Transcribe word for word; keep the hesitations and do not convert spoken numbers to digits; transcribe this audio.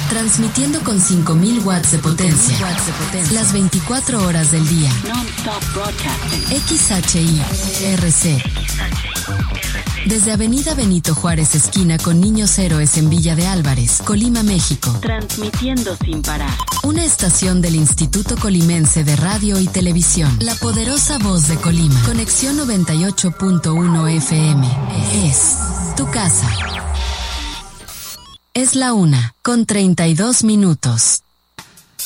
Transmitiendo con cinco mil watts de potencia. Las veinticuatro horas del día. X H I R C. Desde Avenida Benito Juárez, esquina con Niños Héroes en Villa de Álvarez, Colima, México. Transmitiendo sin parar. Una estación del Instituto Colimense de Radio y Televisión. La poderosa voz de Colima. Conexión noventa y ocho punto uno F M. Es tu casa. Es la una, con treinta y dos minutos.